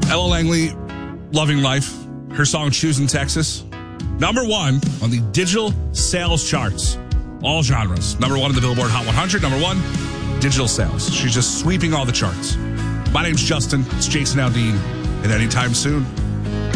Ella Langley, Loving Life. Her song, Choosing Texas. Number 1 on the digital sales charts. All genres. Number 1 on the Billboard Hot 100. Number 1, digital sales. She's just sweeping all the charts. My name's Justin. It's Jason Aldean. And anytime soon.